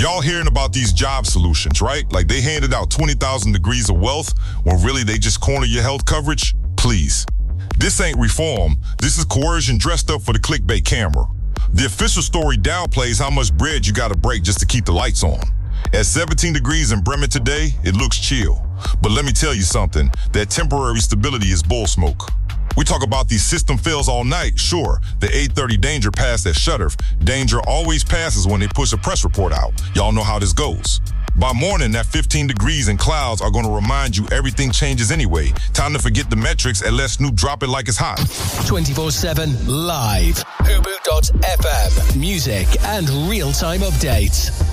Y'all hearing about these job solutions, right? Like they handed out 20,000 degrees of wealth when really they just corner your health coverage? Please. This ain't reform. This is coercion dressed up for the clickbait camera. The official story downplays how much bread you gotta break just to keep the lights on. At 17 degrees in Bremen today, it looks chill. But let me tell you something, that temporary stability is bull smoke. We talk about these system fails all night, sure. The 8:30 danger pass at Shutterf. Danger always passes when they push a press report out. Y'all know how this goes. By morning, that 15 degrees and clouds are going to remind you everything changes anyway. Time to forget the metrics and let Snoop drop it like it's hot. 24/7 live. Hubu.fm. Music and real-time updates.